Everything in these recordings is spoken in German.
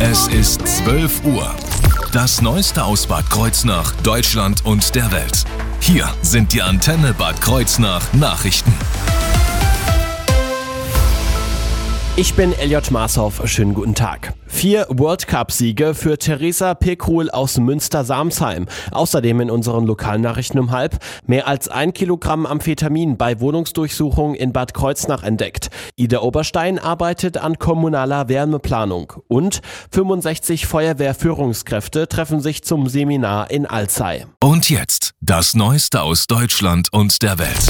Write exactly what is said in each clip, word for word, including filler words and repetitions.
Es ist zwölf Uhr. Das Neueste aus Bad Kreuznach, Deutschland und der Welt. Hier sind die Antenne Bad Kreuznach Nachrichten. Ich bin Elliot Marshoff, schönen guten Tag. Vier World-Cup-Siege für Theresa Pekrul aus Münster-Samsheim. Außerdem in unseren Lokalnachrichten um halb mehr als ein Kilogramm Amphetamin bei Wohnungsdurchsuchung in Bad Kreuznach entdeckt. Ida Oberstein arbeitet an kommunaler Wärmeplanung. Und fünfundsechzig Feuerwehrführungskräfte treffen sich zum Seminar in Alzey. Und jetzt das Neueste aus Deutschland und der Welt.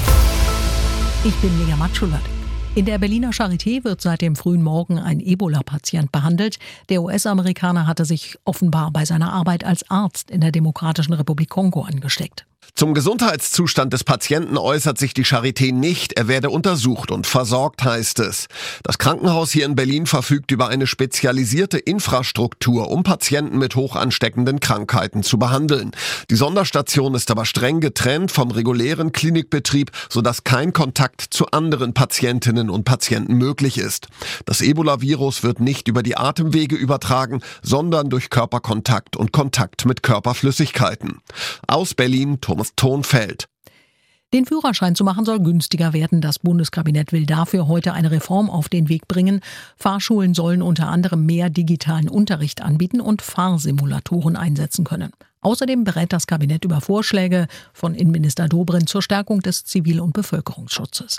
Ich bin Mega Matschulat. In der Berliner Charité wird seit dem frühen Morgen ein Ebola-Patient behandelt. Der U S-Amerikaner hatte sich offenbar bei seiner Arbeit als Arzt in der Demokratischen Republik Kongo angesteckt. Zum Gesundheitszustand des Patienten äußert sich die Charité nicht. Er werde untersucht und versorgt, heißt es. Das Krankenhaus hier in Berlin verfügt über eine spezialisierte Infrastruktur, um Patienten mit hoch ansteckenden Krankheiten zu behandeln. Die Sonderstation ist aber streng getrennt vom regulären Klinikbetrieb, sodass kein Kontakt zu anderen Patientinnen und Patienten möglich ist. Das Ebola-Virus wird nicht über die Atemwege übertragen, sondern durch Körperkontakt und Kontakt mit Körperflüssigkeiten. Aus Berlin, Thomas Thonfeld. Den Führerschein zu machen soll günstiger werden. Das Bundeskabinett will dafür heute eine Reform auf den Weg bringen. Fahrschulen sollen unter anderem mehr digitalen Unterricht anbieten und Fahrsimulatoren einsetzen können. Außerdem berät das Kabinett über Vorschläge von Innenminister Dobrindt zur Stärkung des Zivil- und Bevölkerungsschutzes.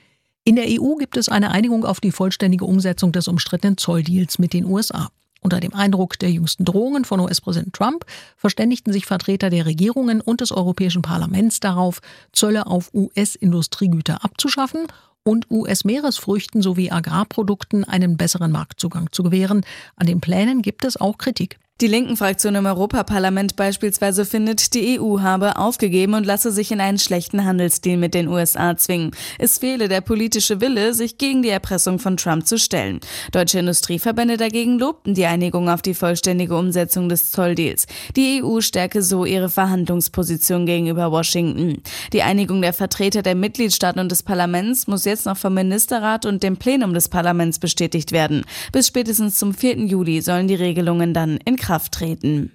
In der E U gibt es eine Einigung auf die vollständige Umsetzung des umstrittenen Zolldeals mit den U S A. Unter dem Eindruck der jüngsten Drohungen von U S-Präsident Trump verständigten sich Vertreter der Regierungen und des Europäischen Parlaments darauf, Zölle auf U S-Industriegüter abzuschaffen und U S-Meeresfrüchten sowie Agrarprodukten einen besseren Marktzugang zu gewähren. An den Plänen gibt es auch Kritik. Die Linken-Fraktion im Europaparlament beispielsweise findet, die E U habe aufgegeben und lasse sich in einen schlechten Handelsdeal mit den U S A zwingen. Es fehle der politische Wille, sich gegen die Erpressung von Trump zu stellen. Deutsche Industrieverbände dagegen lobten die Einigung auf die vollständige Umsetzung des Zolldeals. Die E U stärke so ihre Verhandlungsposition gegenüber Washington. Die Einigung der Vertreter der Mitgliedstaaten und des Parlaments muss jetzt noch vom Ministerrat und dem Plenum des Parlaments bestätigt werden. Bis spätestens zum vierten Juli sollen die Regelungen dann in Kraft treten.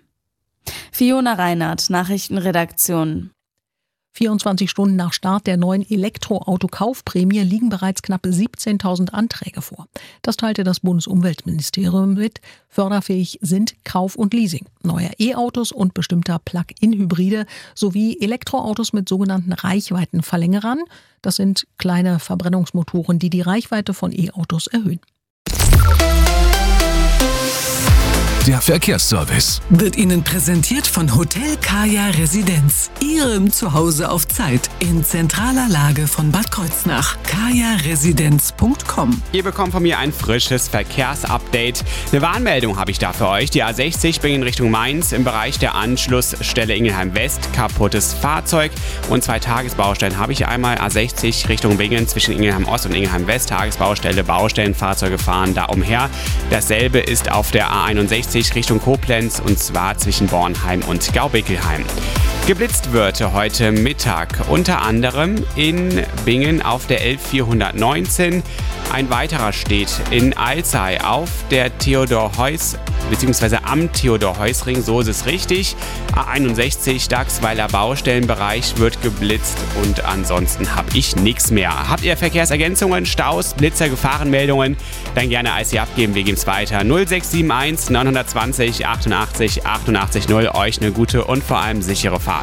Fiona Reinhardt, Nachrichtenredaktion. vierundzwanzig Stunden nach Start der neuen Elektroauto-Kaufprämie liegen bereits knapp siebzehntausend Anträge vor. Das teilte das Bundesumweltministerium mit. Förderfähig sind Kauf und Leasing neuer E-Autos und bestimmter Plug-in-Hybride sowie Elektroautos mit sogenannten Reichweitenverlängerern. Das sind kleine Verbrennungsmotoren, die die Reichweite von E-Autos erhöhen. Der Verkehrsservice wird Ihnen präsentiert von Hotel Kaya Residenz. Ihrem Zuhause auf Zeit in zentraler Lage von Bad Kreuznach. kaya residenz punkt com. Ihr bekommt von mir ein frisches Verkehrsupdate. Eine Warnmeldung habe ich da für euch. Die A sechzig bringt in Richtung Mainz im Bereich der Anschlussstelle Ingelheim West kaputtes Fahrzeug. Und zwei Tagesbaustellen habe ich einmal. A sechzig Richtung Bingen zwischen Ingelheim Ost und Ingelheim West. Tagesbaustelle, Baustellenfahrzeuge fahren da umher. Dasselbe ist auf der A einundsechzig Richtung Koblenz und zwar zwischen Bornheim und Gaubickelheim. Geblitzt wird heute Mittag unter anderem in Bingen auf der L vierhundertneunzehn. Ein weiterer steht in Alzey auf der Theodor-Heuss bzw. am Theodor-Heuss-Ring, so ist es richtig. A einundsechzig Dachsweiler Baustellenbereich wird geblitzt und ansonsten habe ich nichts mehr. Habt ihr Verkehrsergänzungen, Staus, Blitzer, Gefahrenmeldungen? Dann gerne I C abgeben, wir geben es weiter. null sechs sieben eins neun zwei null achtundachtzig achtundachtzig null. Euch eine gute und vor allem sichere Fahrt.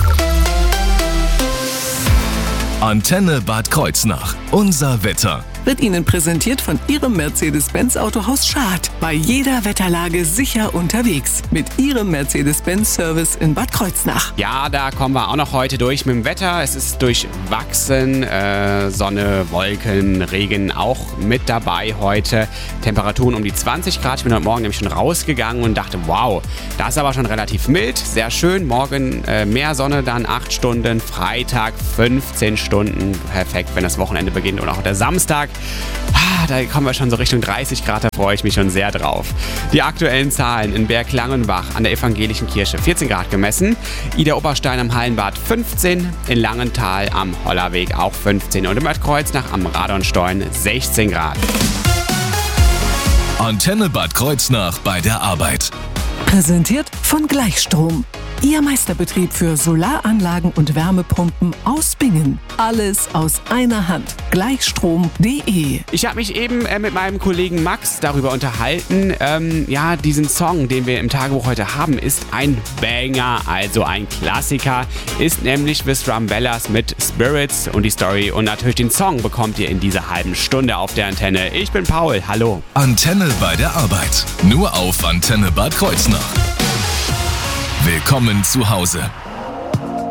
Antenne Bad Kreuznach. Unser Wetter. Wird Ihnen präsentiert von Ihrem Mercedes-Benz Autohaus Schad. Bei jeder Wetterlage sicher unterwegs. Mit Ihrem Mercedes-Benz-Service in Bad Kreuznach. Ja, da kommen wir auch noch heute durch mit dem Wetter. Es ist durchwachsen. Äh, Sonne, Wolken, Regen auch mit dabei heute. Temperaturen um die zwanzig Grad. Ich bin heute Morgen nämlich schon rausgegangen und dachte, wow, das ist aber schon relativ mild. Sehr schön. Morgen äh, mehr Sonne, dann acht Stunden. Freitag fünfzehn Stunden. Perfekt, wenn das Wochenende beginnt und auch der Samstag. Ah, da kommen wir schon so Richtung dreißig Grad, da freue ich mich schon sehr drauf. Die aktuellen Zahlen in Berglangenbach an der Evangelischen Kirche vierzehn Grad gemessen, Ida Oberstein am Hallenbad fünfzehn, in Langenthal am Hollerweg auch fünfzehn und in Bad Kreuznach am Radonstollen sechzehn Grad. Antenne Bad Kreuznach bei der Arbeit. Präsentiert von Gleichstrom. Ihr Meisterbetrieb für Solaranlagen und Wärmepumpen aus Bingen. Alles aus einer Hand. Gleichstrom punkt de. Ich habe mich eben äh, mit meinem Kollegen Max darüber unterhalten. Ähm, ja, diesen Song, den wir im Tagebuch heute haben, ist ein Banger, also ein Klassiker. Ist nämlich The Strumbellas mit Spirits und die Story und natürlich den Song bekommt ihr in dieser halben Stunde auf der Antenne. Ich bin Paul, hallo. Antenne bei der Arbeit. Nur auf Antenne Bad Kreuznach. Willkommen zu Hause.